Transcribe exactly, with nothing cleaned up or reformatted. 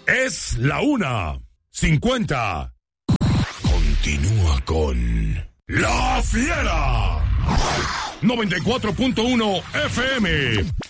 Es la una cincuenta. Continúa con La Fiera. noventa y cuatro punto uno F M.